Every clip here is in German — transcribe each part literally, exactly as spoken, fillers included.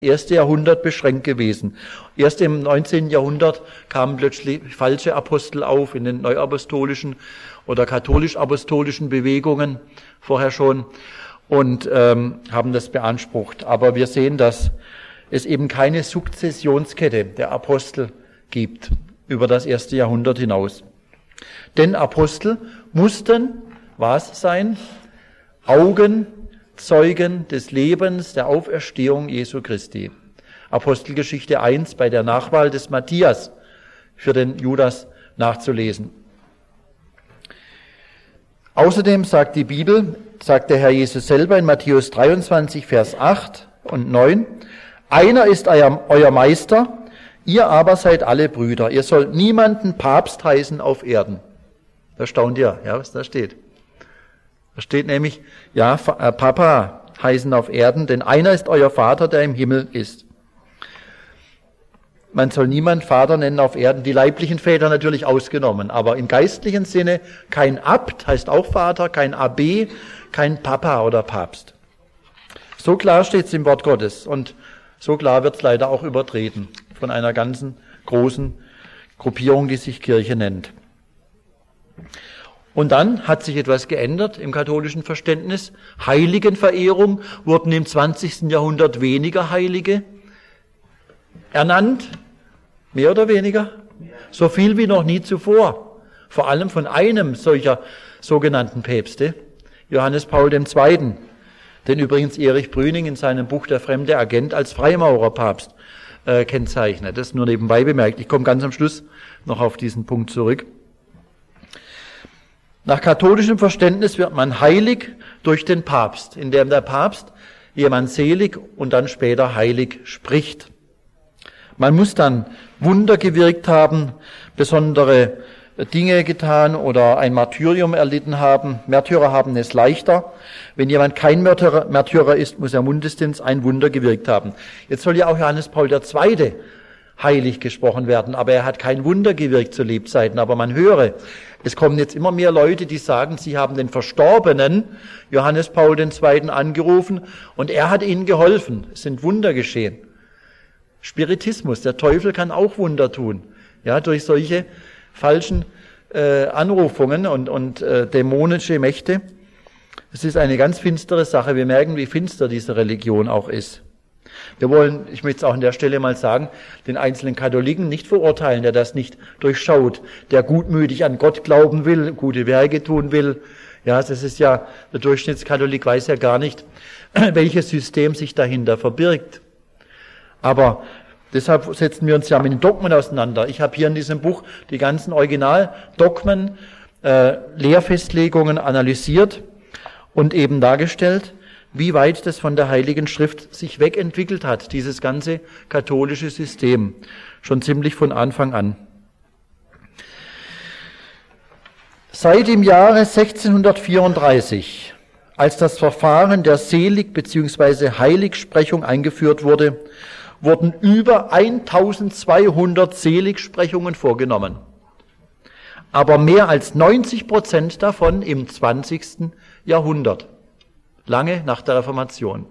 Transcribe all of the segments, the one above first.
erste Jahrhundert beschränkt gewesen. Erst im neunzehnten Jahrhundert kamen plötzlich falsche Apostel auf in den neuapostolischen oder katholisch-apostolischen Bewegungen vorher schon und ähm, haben das beansprucht. Aber wir sehen, dass es eben keine Sukzessionskette der Apostel gibt über das erste Jahrhundert hinaus. Denn Apostel mussten was sein? Augenzeugen des Lebens, der Auferstehung Jesu Christi. Apostelgeschichte eins bei der Nachwahl des Matthias für den Judas nachzulesen. Außerdem sagt die Bibel, sagt der Herr Jesus selber in Matthäus dreiundzwanzig, Vers acht und neun, einer ist euer, euer Meister, ihr aber seid alle Brüder. Ihr sollt niemanden Papst heißen auf Erden. Da staunt ihr, ja, was da steht. Da steht nämlich, ja, Papa heißen auf Erden, denn einer ist euer Vater, der im Himmel ist. Man soll niemand Vater nennen auf Erden, die leiblichen Väter natürlich ausgenommen, aber im geistlichen Sinne kein Abt heißt auch Vater, kein Abbé, kein Papa oder Papst. So klar steht es im Wort Gottes und so klar wird es leider auch übertreten von einer ganzen großen Gruppierung, die sich Kirche nennt. Und dann hat sich etwas geändert im katholischen Verständnis. Heiligenverehrung, wurden im zwanzigsten Jahrhundert weniger Heilige ernannt, mehr oder weniger, so viel wie noch nie zuvor, vor allem von einem solcher sogenannten Päpste, Johannes Paul der Zweite., den übrigens Erich Brüning in seinem Buch Der fremde Agent als Freimaurerpapst äh, kennzeichnet. Das nur nebenbei bemerkt. Ich komme ganz am Schluss noch auf diesen Punkt zurück. Nach katholischem Verständnis wird man heilig durch den Papst, indem der Papst jemand selig und dann später heilig spricht. Man muss dann Wunder gewirkt haben, besondere Dinge getan oder ein Martyrium erlitten haben. Märtyrer haben es leichter. Wenn jemand kein Märtyrer, Märtyrer ist, muss er mindestens ein Wunder gewirkt haben. Jetzt soll ja auch Johannes Paul der Zweite. heilig gesprochen werden, aber er hat kein Wunder gewirkt zu Lebzeiten. Aber man höre, es kommen jetzt immer mehr Leute, die sagen, sie haben den Verstorbenen, Johannes Paul der Zweite., angerufen und er hat ihnen geholfen. Es sind Wunder geschehen. Spiritismus, der Teufel kann auch Wunder tun, ja, durch solche falschen äh, Anrufungen und, und äh, dämonische Mächte. Es ist eine ganz finstere Sache. Wir merken, wie finster diese Religion auch ist. Wir wollen, ich möchte es auch an der Stelle mal sagen, den einzelnen Katholiken nicht verurteilen, der das nicht durchschaut, der gutmütig an Gott glauben will, gute Werke tun will. Ja, das ist ja, der Durchschnittskatholik weiß ja gar nicht, welches System sich dahinter verbirgt. Aber deshalb setzen wir uns ja mit den Dogmen auseinander. Ich habe hier in diesem Buch die ganzen Originaldogmen, äh, Lehrfestlegungen analysiert und eben dargestellt, wie weit das von der Heiligen Schrift sich wegentwickelt hat, dieses ganze katholische System, schon ziemlich von Anfang an. Seit dem Jahre sechzehnhundertvierunddreißig, als das Verfahren der Selig- bzw. Heiligsprechung eingeführt wurde, wurden über eintausendzweihundert Seligsprechungen vorgenommen. Aber mehr als neunzig Prozent davon im zwanzigsten Jahrhundert. Lange nach der Reformation.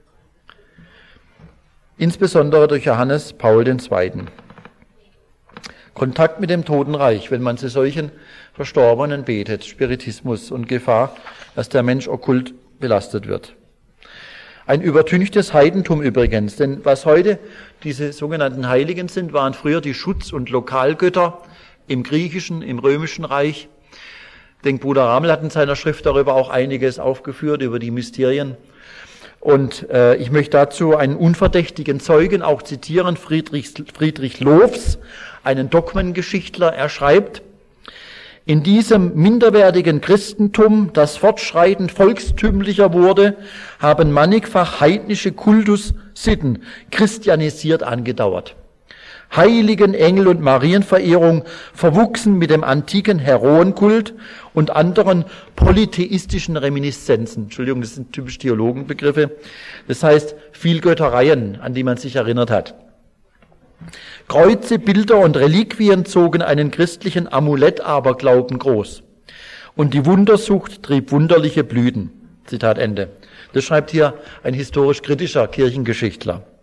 Insbesondere durch Johannes Paul der Zweite. Kontakt mit dem Totenreich, wenn man zu solchen Verstorbenen betet, Spiritismus und Gefahr, dass der Mensch okkult belastet wird. Ein übertünchtes Heidentum übrigens, denn was heute diese sogenannten Heiligen sind, waren früher die Schutz- und Lokalgötter im Griechischen, im Römischen Reich. Ich denke, Bruder Ramel hat in seiner Schrift darüber auch einiges aufgeführt, über die Mysterien. Und äh, ich möchte dazu einen unverdächtigen Zeugen auch zitieren, Friedrich, Friedrich Lohfs, einen Dogmengeschichtler. Er schreibt, in diesem minderwertigen Christentum, das fortschreitend volkstümlicher wurde, haben mannigfach heidnische Kultussitten christianisiert angedauert. Heiligen, Engel- und Marienverehrung verwuchsen mit dem antiken Heroenkult und anderen polytheistischen Reminiszenzen. Entschuldigung, das sind typisch Theologenbegriffe. Das heißt, Vielgöttereien, an die man sich erinnert hat. Kreuze, Bilder und Reliquien zogen einen christlichen Amulett-Aberglauben groß. Und die Wundersucht trieb wunderliche Blüten. Zitat Ende. Das schreibt hier ein historisch kritischer Kirchengeschichtler.